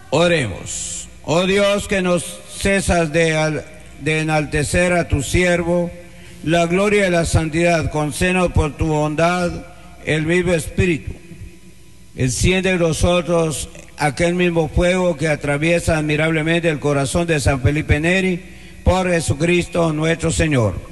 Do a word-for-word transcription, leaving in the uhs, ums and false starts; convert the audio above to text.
Oremos. Oh Dios, que nos cesas de, de enaltecer a tu siervo, la gloria y la santidad, concédenos por tu bondad el mismo Espíritu. Enciende en nosotros aquel mismo fuego que atraviesa admirablemente el corazón de San Felipe Neri, por Jesucristo nuestro Señor.